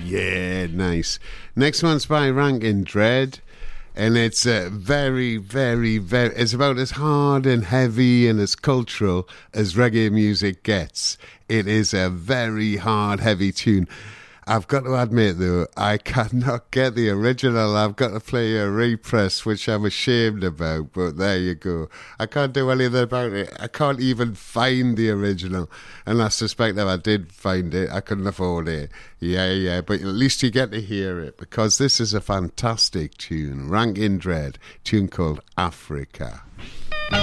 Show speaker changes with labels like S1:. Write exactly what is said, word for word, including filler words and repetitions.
S1: Yeah, nice. Next one's by Rankin Dread. And it's uh, very, very, very... It's about as hard and heavy and as cultural as reggae music gets. It is a very hard, heavy tune. I've got to admit, though, I cannot get the original. I've got to play a repress, which I'm ashamed about. But there you go. I can't do anything about it. I can't even find the original. And I suspect if I did find it, I couldn't afford it. Yeah, yeah. But at least you get to hear it, because this is a fantastic tune. Rankin Dread, tune called Africa.